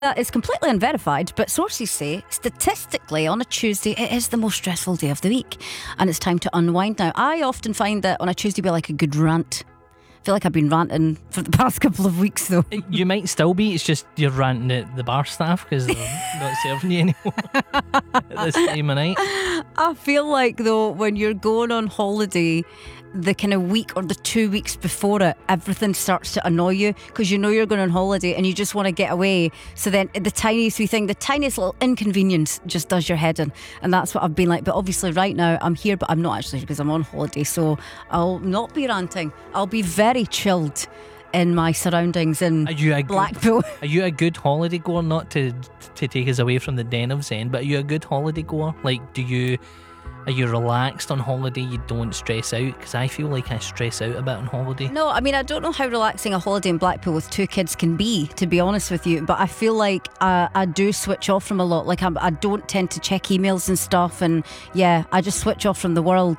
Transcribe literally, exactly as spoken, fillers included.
That is completely unverified, but sources say statistically on a Tuesday it is the most stressful day of the week, and it's time to unwind now. I often find that on a Tuesday be like a good rant. I feel like I've been ranting for the past couple of weeks though. You might still be, it's just you're ranting at the bar staff because they're not serving you anymore at this time of night. I feel like though when you're going on holiday, the kind of week or the two weeks before it, everything starts to annoy you because you know you're going on holiday and you just want to get away. So then the tiniest wee thing, the tiniest little inconvenience just does your head in, and that's what I've been like. But obviously right now I'm here, but I'm not actually, because I'm on holiday, so I'll not be ranting. I'll be very chilled in my surroundings in Are you a Blackpool. Good, are you a good holiday goer? Not to to take us away from the den of Zen, but are you a good holiday goer? Like, do you are you relaxed on holiday? You don't stress out? Because I feel like I stress out a bit on holiday. No, I mean, I don't know how relaxing a holiday in Blackpool with two kids can be, to be honest with you, but I feel like I, I do switch off from a lot. Like I'm, I don't tend to check emails and stuff, and yeah, I just switch off from the world.